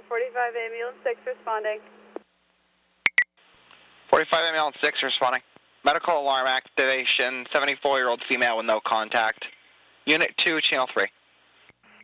45 ambulance 6 responding. 45 ambulance 6 responding. Medical alarm activation, 74-year-old female with no contact. Unit 2, channel 3.